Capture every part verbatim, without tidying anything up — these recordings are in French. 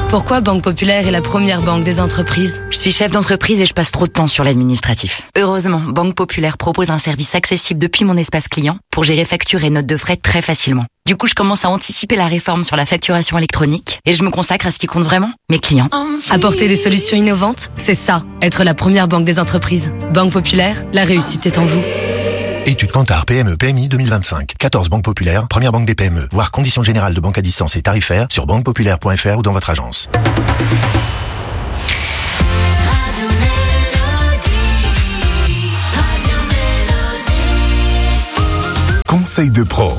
Pourquoi Banque Populaire est la première banque des entreprises? Je suis chef d'entreprise et je passe trop de temps sur l'administratif. Heureusement, Banque Populaire propose un service accessible depuis mon espace client pour gérer factures et notes de frais très facilement. Du coup, je commence à anticiper la réforme sur la facturation électronique et je me consacre à ce qui compte vraiment, mes clients. Apporter des solutions innovantes, c'est ça, être la première banque des entreprises. Banque Populaire, la réussite est en vous. Étude Kantar P M E P M I deux mille vingt-cinq. quatorze banques populaires, première banque des P M E. Voir conditions générales de banque à distance et tarifaires sur banque populaire point f r ou dans votre agence. Conseil de pro.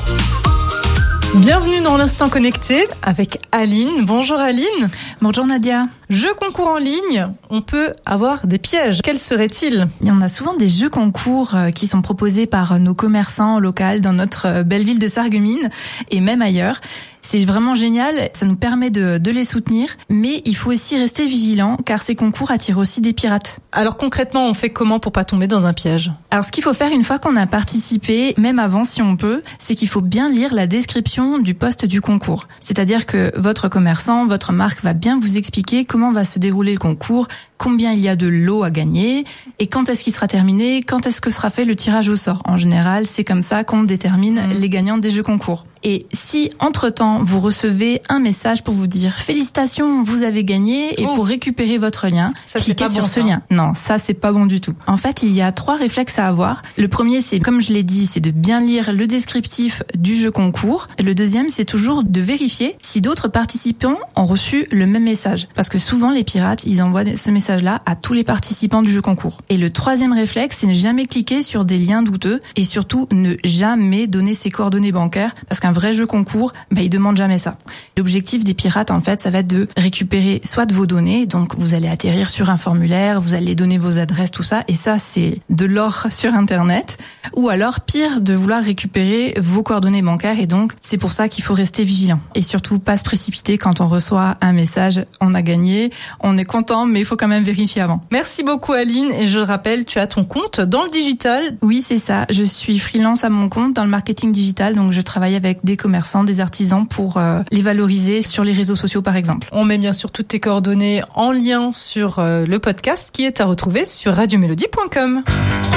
Bienvenue dans l'Instant Connecté avec Aline. Bonjour Aline. Bonjour Nadia. Jeux concours en ligne, on peut avoir des pièges. Quels seraient-ils ? Il y en a souvent des jeux concours qui sont proposés par nos commerçants locaux dans notre belle ville de Sarreguemines et même ailleurs. C'est vraiment génial, ça nous permet de, de les soutenir, mais il faut aussi rester vigilant car ces concours attirent aussi des pirates. Alors concrètement, on fait comment pour pas tomber dans un piège ? Alors ce qu'il faut faire une fois qu'on a participé, même avant si on peut, c'est qu'il faut bien lire la description du poste du concours. C'est-à-dire que votre commerçant, votre marque va bien vous expliquer comment va se dérouler le concours, combien il y a de lots à gagner et quand est-ce qu'il sera terminé, quand est-ce que sera fait le tirage au sort. En général, c'est comme ça qu'on détermine mmh. les gagnants des jeux concours. Et si, entre-temps, vous recevez un message pour vous dire « Félicitations, vous avez gagné » et oh. pour récupérer votre lien, ça, cliquez sur bon, ce ça. lien. Non, ça, c'est pas bon du tout. En fait, il y a trois réflexes à avoir. Le premier, c'est, comme je l'ai dit, c'est de bien lire le descriptif du jeu concours. Et le deuxième, c'est toujours de vérifier si d'autres participants ont reçu le même message. Parce que souvent, les pirates, ils envoient ce message-là à tous les participants du jeu concours. Et le troisième réflexe, c'est ne jamais cliquer sur des liens douteux et surtout ne jamais donner ses coordonnées bancaires parce qu'un vrai jeu concours, bah, il demande jamais ça. L'objectif des pirates, en fait, ça va être de récupérer soit de vos données, donc vous allez atterrir sur un formulaire, vous allez donner vos adresses, tout ça, et ça, c'est de l'or sur Internet, ou alors, pire, de vouloir récupérer vos coordonnées bancaires, et donc, c'est pour ça qu'il faut rester vigilant. Et surtout, pas se précipiter quand on reçoit un message, on a gagné, on est content, mais il faut quand même vérifier avant. Merci beaucoup, Aline, et je rappelle, tu as ton compte dans le digital. Oui, c'est ça. Je suis freelance à mon compte dans le marketing digital, donc je travaille avec des commerçants, des artisans pour euh, les valoriser sur les réseaux sociaux par exemple. On met bien sûr toutes tes coordonnées en lien sur euh, le podcast qui est à retrouver sur radio mélodie point com.